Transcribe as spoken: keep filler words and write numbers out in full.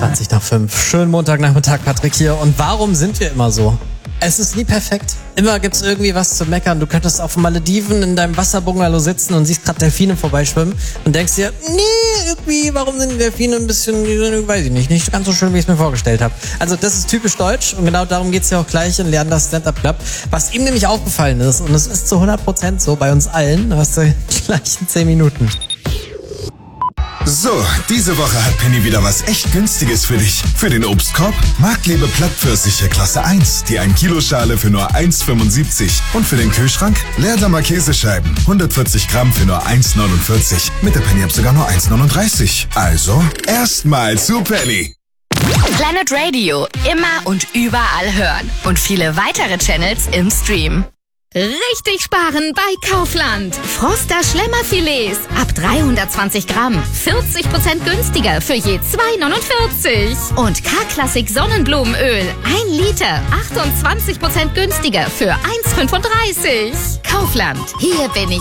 zwanzig nach fünf. Schönen Montagnachmittag, Patrick hier. Und warum sind wir immer so? Es ist nie perfekt. Immer gibt's irgendwie was zu meckern. Du könntest auf Malediven in deinem Wasserbungalow sitzen und siehst gerade Delfine vorbeischwimmen und denkst dir, nee, irgendwie, warum sind die Delfine ein bisschen, weiß ich nicht, nicht ganz so schön, wie ich es mir vorgestellt habe. Also das ist typisch deutsch und genau darum geht's ja auch gleich in Leanders Stand-Up Club. Was ihm nämlich aufgefallen ist, und es ist zu hundert Prozent so bei uns allen, hast du gleich in zehn Minuten. So, diese Woche hat Penny wieder was echt Günstiges für dich. Für den Obstkorb Marktliebe Plattpfirsiche Klasse eins, die ein Kilo Schale für nur eins fünfundsiebzig. Und für den Kühlschrank Leerdammer Käsescheiben, hundertvierzig Gramm für nur eins neunundvierzig. Mit der Penny ab sogar nur eins neununddreißig. Also, erstmal zu Penny. Planet Radio, immer und überall hören. Und viele weitere Channels im Stream. Richtig sparen bei Kaufland. Froster Schlemmerfilets ab dreihundertzwanzig Gramm. vierzig Prozent günstiger für je zwei neunundvierzig. Und K-Klassik Sonnenblumenöl. ein Liter. achtundzwanzig Prozent günstiger für eins fünfunddreißig. Kaufland. Hier bin ich